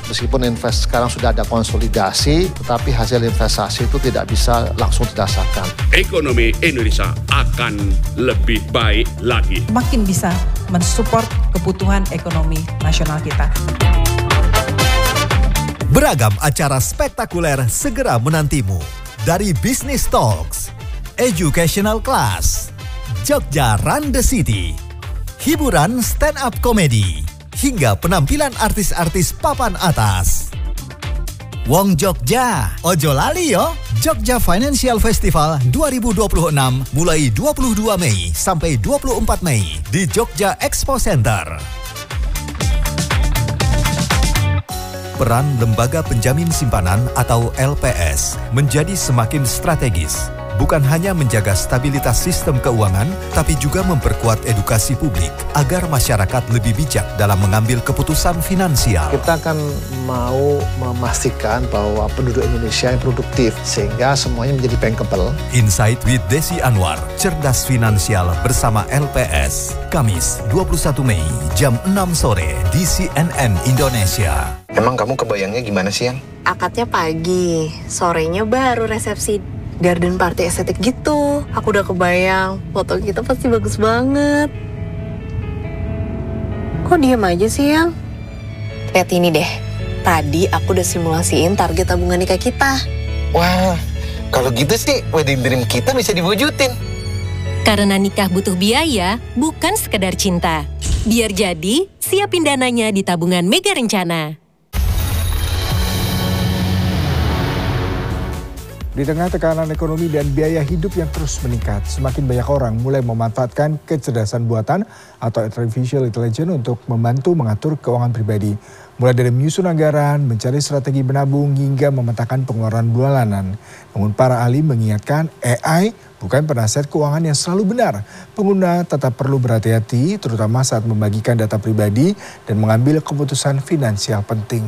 Meskipun sekarang sudah ada konsolidasi, tetapi hasil investasi itu tidak bisa langsung dirasakan. Ekonomi Indonesia akan lebih baik lagi. Makin bisa mensupport kebutuhan ekonomi nasional kita. Beragam acara spektakuler segera menantimu. Dari Business Talks, Educational Class, Jogja Run the City, hiburan stand-up comedy, hingga penampilan artis-artis papan atas. Wong Jogja, ojo lali yo. Jogja Financial Festival 2026 mulai 22 Mei sampai 24 Mei di Jogja Expo Center. Peran Lembaga Penjamin Simpanan atau LPS menjadi semakin strategis. Bukan hanya menjaga stabilitas sistem keuangan, tapi juga memperkuat edukasi publik agar masyarakat lebih bijak dalam mengambil keputusan finansial. Kita akan mau memastikan bahwa penduduk Indonesia yang produktif, sehingga semuanya menjadi bankable. Insight with Desi Anwar, Cerdas Finansial bersama LPS. Kamis 21 Mei jam 6 sore di CNN Indonesia. Emang kamu kebayangnya gimana sih, Yang? Akadnya pagi, sorenya baru resepsi. Garden party estetik gitu. Aku udah kebayang, foto kita pasti bagus banget. Kok diem aja sih, Yang? Lihat ini deh. Tadi aku udah simulasiin target tabungan nikah kita. Wah, kalau gitu sih wedding dream kita bisa diwujudin. Karena nikah butuh biaya, bukan sekedar cinta. Biar jadi, siapin dananya di tabungan Mega Rencana. Di tengah tekanan ekonomi dan biaya hidup yang terus meningkat, semakin banyak orang mulai memanfaatkan kecerdasan buatan atau artificial intelligence untuk membantu mengatur keuangan pribadi. Mulai dari menyusun anggaran, mencari strategi menabung, hingga memetakan pengeluaran bulanan. Namun para ahli mengingatkan AI bukan penasihat keuangan yang selalu benar. Pengguna tetap perlu berhati-hati, terutama saat membagikan data pribadi dan mengambil keputusan finansial penting.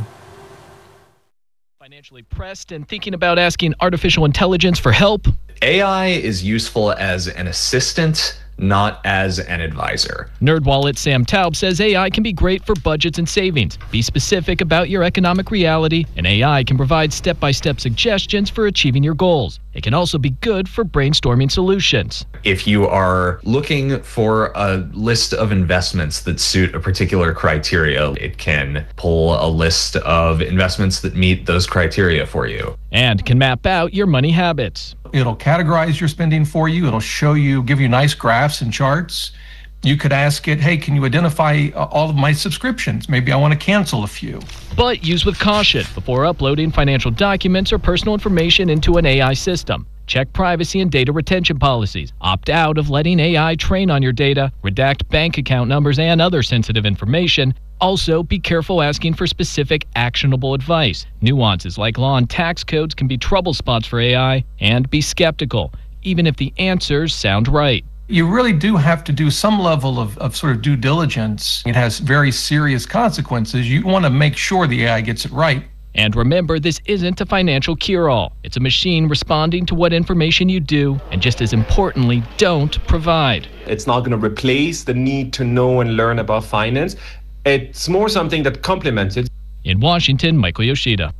Financially pressed and thinking about asking artificial intelligence for help? AI is useful as an assistant, not as an advisor. NerdWallet's Sam Taub says AI can be great for budgets and savings. Be specific about your economic reality, and AI can provide step-by-step suggestions for achieving your goals. It can also be good for brainstorming solutions. If you are looking for a list of investments that suit a particular criteria, it can pull a list of investments that meet those criteria for you. And can map out your money habits. It'll categorize your spending for you. It'll show you, give you nice graphs and charts. You could ask it, hey, can you identify all of my subscriptions? Maybe I want to cancel a few. But use with caution before uploading financial documents or personal information into an AI system. Check privacy and data retention policies. Opt out of letting AI train on your data. Redact bank account numbers and other sensitive information. Also, be careful asking for specific actionable advice. Nuances like law and tax codes can be trouble spots for AI. And be skeptical, even if the answers sound right. You really do have to do some level of sort of due diligence. It has very serious consequences. You want to make sure the AI gets it right. And remember, this isn't a financial cure-all. It's a machine responding to what information you do, and just as importantly, don't provide. It's not going to replace the need to know and learn about finance. It's more something that complements it. In Washington, Michael Yoshida.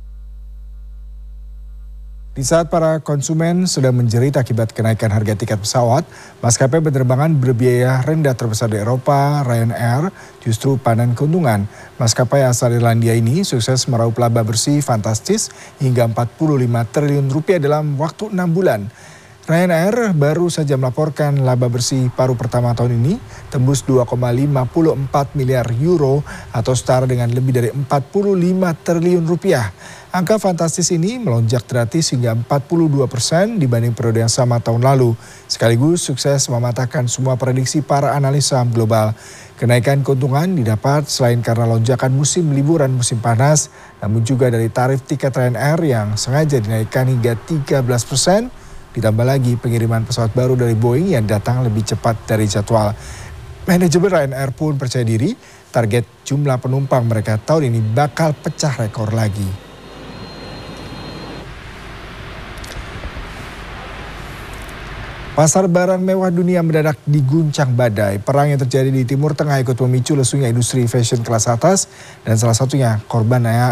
Di saat para konsumen sedang menjerit akibat kenaikan harga tiket pesawat, maskapai penerbangan berbiaya rendah terbesar di Eropa, Ryanair, justru panen keuntungan. Maskapai asal Irlandia ini sukses meraup laba bersih fantastis hingga 45 triliun rupiah dalam waktu 6 bulan. Ryanair baru saja melaporkan laba bersih paruh pertama tahun ini tembus 2,54 miliar euro atau setara dengan lebih dari 45 triliun rupiah. Angka fantastis ini melonjak gratis hingga 42% dibanding periode yang sama tahun lalu. Sekaligus sukses mematahkan semua prediksi para analis saham global. Kenaikan keuntungan didapat selain karena lonjakan musim liburan musim panas, namun juga dari tarif tiket Ryanair yang sengaja dinaikkan hingga 13%. Ditambah lagi pengiriman pesawat baru dari Boeing yang datang lebih cepat dari jadwal. Manajemen Ryanair pun percaya diri target jumlah penumpang mereka tahun ini bakal pecah rekor lagi. Pasar barang mewah dunia mendadak diguncang badai. Perang yang terjadi di Timur Tengah ikut memicu lesunya industri fashion kelas atas dan salah satunya korbannya